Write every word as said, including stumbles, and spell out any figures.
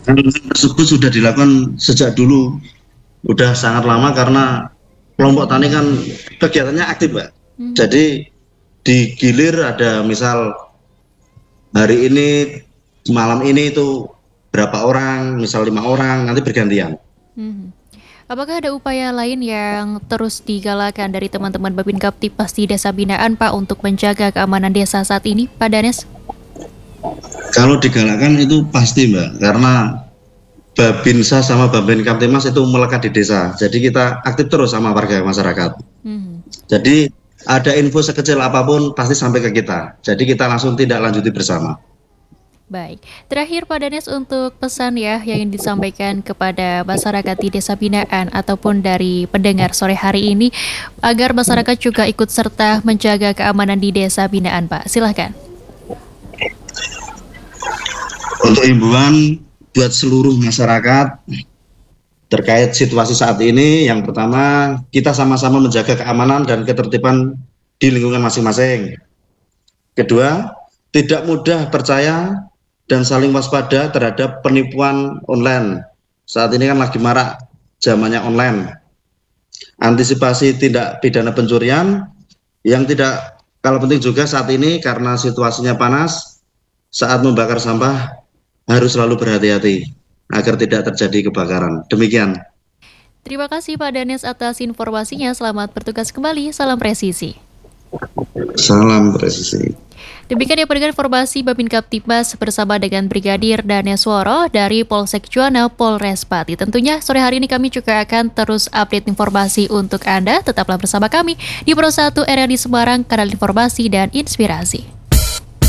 Hal tersebut sudah dilakukan sejak dulu, udah sangat lama karena kelompok tani kan kegiatannya aktif, Mbak. Mhm. Jadi di gilir ada misal hari ini, malam ini itu berapa orang, misal lima orang, nanti bergantian. Mhm. Apakah ada upaya lain yang terus digalakan dari teman-teman Babin Kaptipas di Desa Binaan, Pak, untuk menjaga keamanan desa saat ini, Pak Danes? Kalau digalakkan itu pasti, Mbak, karena Babinsa sama Babin Kamtimas itu melekat di desa. Jadi kita aktif terus sama warga masyarakat. Mhm. Jadi ada info sekecil apapun pasti sampai ke kita. Jadi kita langsung tindak lanjuti bersama. Baik, terakhir Pak Danes untuk pesan ya yang ingin disampaikan kepada masyarakat di Desa Binaan ataupun dari pendengar sore hari ini agar masyarakat juga ikut serta menjaga keamanan di Desa Binaan, Pak. Silahkan. Untuk himbauan buat seluruh masyarakat terkait situasi saat ini, yang pertama kita sama-sama menjaga keamanan dan ketertiban di lingkungan masing-masing. Kedua, tidak mudah percaya dan saling waspada terhadap penipuan online. Saat ini kan lagi marak zamannya online. Antisipasi tindak pidana pencurian yang tidak kalah penting juga saat ini karena situasinya panas, saat membakar sampah harus selalu berhati-hati agar tidak terjadi kebakaran. Demikian. Terima kasih Pak Danes atas informasinya. Selamat bertugas kembali. Salam presisi. Salam presisi. Demikian ya pendengar informasi Babin Kaptipas bersama dengan Brigadir Danesworo dari Polsek Juwana Polres Pati. Tentunya sore hari ini kami juga akan terus update informasi untuk Anda. Tetaplah bersama kami di Pro satu R R di Semarang, kanal informasi dan inspirasi.